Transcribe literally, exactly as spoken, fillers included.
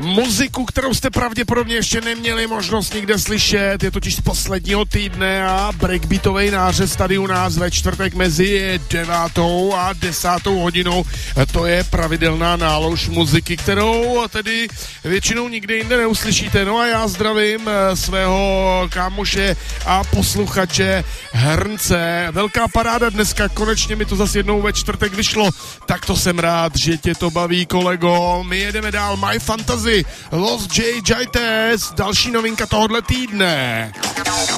muziku, kterou jste pravděpodobně ještě neměli možnost nikde slyšet, je totiž z posledního týdne a breakbeatovej nářez tady u nás ve čtvrtek mezi devátou a desátou hodinou. To je pravidelná nálož muziky, kterou tedy většinou nikde jinde neuslyšíte. No a já zdravím svého kámoše a posluchače Hrnce. Velká paráda dneska, konečně mi to zase jednou ve čtvrtek vyšlo, tak to jsem rád, že tě to baví, kolego. My jedeme dál, My Fantasy, Los J. Jaites, další novinka tohohle týdne.